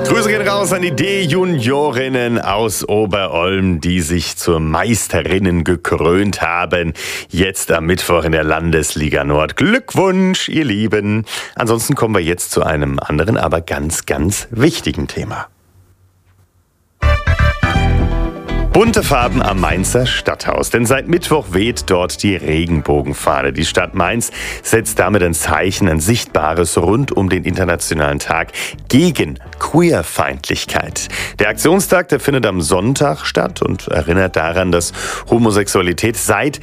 Grüße gehen raus an die D-Juniorinnen aus Oberolm, die sich zur Meisterinnen gekrönt haben. Jetzt am Mittwoch in der Landesliga Nord. Glückwunsch, ihr Lieben. Ansonsten kommen wir jetzt zu einem anderen, aber ganz, ganz wichtigen Thema. Bunte Farben am Mainzer Stadthaus, denn seit Mittwoch weht dort die Regenbogenfahne. Die Stadt Mainz setzt damit ein Zeichen, ein sichtbares, rund um den Internationalen Tag gegen Queerfeindlichkeit. Der Aktionstag, der findet am Sonntag statt und erinnert daran, dass Homosexualität seit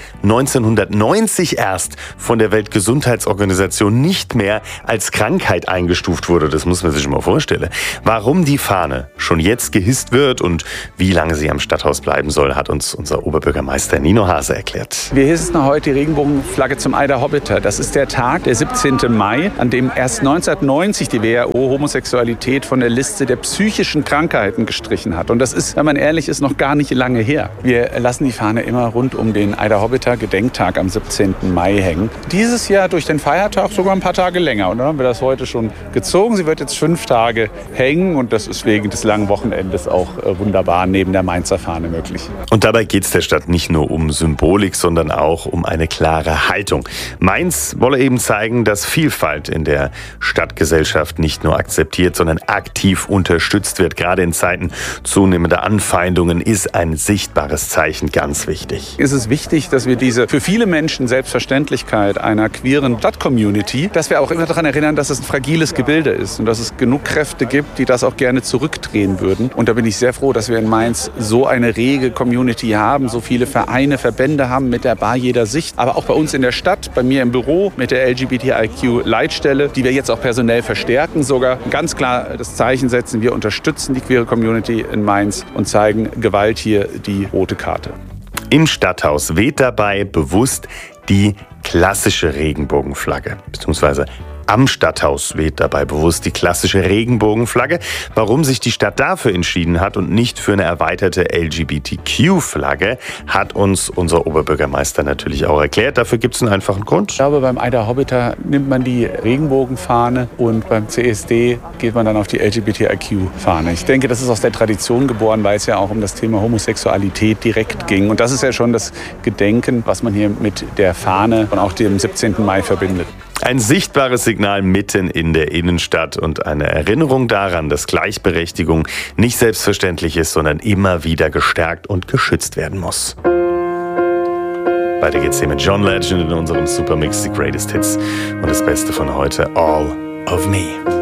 1990 erst von der Weltgesundheitsorganisation nicht mehr als Krankheit eingestuft wurde. Das muss man sich mal vorstellen. Warum die Fahne schon jetzt gehisst wird und wie lange sie am Stadthaus bleiben soll, hat uns unser Oberbürgermeister Nino Hase erklärt. Wir hissen heute die Regenbogenflagge zum Eider Hobbiter. Das ist der Tag, der 17. Mai, an dem erst 1990 die WHO Homosexualität von der Liste der psychischen Krankheiten gestrichen hat. Und das ist, wenn man ehrlich ist, noch gar nicht lange her. Wir lassen die Fahne immer rund um den Eider Hobbiter Gedenktag am 17. Mai hängen. Dieses Jahr durch den Feiertag sogar ein paar Tage länger. Und dann haben wir das heute schon gezogen. Sie wird jetzt 5 Tage hängen und das ist wegen des langen Wochenendes auch wunderbar neben der Mainzer Fahne möglich. Und dabei geht es der Stadt nicht nur um Symbolik, sondern auch um eine klare Haltung. Mainz wolle eben zeigen, dass Vielfalt in der Stadtgesellschaft nicht nur akzeptiert, sondern aktiv unterstützt wird. Gerade in Zeiten zunehmender Anfeindungen ist ein sichtbares Zeichen ganz wichtig. Es ist wichtig, dass wir diese für viele Menschen Selbstverständlichkeit einer queeren Stadtcommunity, dass wir auch immer daran erinnern, dass es ein fragiles Gebilde ist und dass es genug Kräfte gibt, die das auch gerne zurückdrehen würden. Und da bin ich sehr froh, dass wir in Mainz so eine rege Community haben, so viele Vereine, Verbände haben mit der Bar jeder Sicht, aber auch bei uns in der Stadt, bei mir im Büro mit der LGBTIQ-Leitstelle, die wir jetzt auch personell verstärken sogar. Ganz klar das Zeichen setzen, wir unterstützen die queere Community in Mainz und zeigen Gewalt hier die rote Karte. Im Stadthaus weht dabei bewusst die klassische Regenbogenflagge, beziehungsweise am Stadthaus weht dabei bewusst die klassische Regenbogenflagge. Warum sich die Stadt dafür entschieden hat und nicht für eine erweiterte LGBTQ-Flagge, hat uns unser Oberbürgermeister natürlich auch erklärt. Dafür gibt es einen einfachen Grund. Ich glaube, beim Eider Hobbiter nimmt man die Regenbogenfahne und beim CSD geht man dann auf die LGBTIQ-Fahne. Ich denke, das ist aus der Tradition geboren, weil es ja auch um das Thema Homosexualität direkt ging. Und das ist ja schon das Gedenken, was man hier mit der Fahne und auch dem 17. Mai verbindet. Ein sichtbares Signal mitten in der Innenstadt und eine Erinnerung daran, dass Gleichberechtigung nicht selbstverständlich ist, sondern immer wieder gestärkt und geschützt werden muss. Weiter geht's hier mit John Legend in unserem Supermix, die Greatest Hits und das Beste von heute, All of Me.